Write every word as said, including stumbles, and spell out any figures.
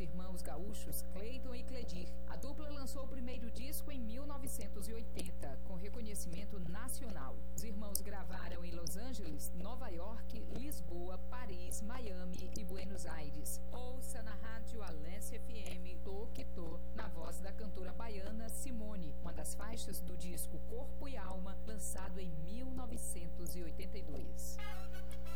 irmãos gaúchos Cleiton e Cledir. A dupla lançou o primeiro disco em mil novecentos e oitenta, com reconhecimento nacional. Os irmãos gravaram em Los Angeles, Nova York, Lisboa, Paris, Miami e Buenos Aires. Ouça na rádio Alência F M Tô Que Tô, na voz da cantora baiana Simone, uma das faixas do disco Corpo e Alma, lançado em mil novecentos e oitenta e dois.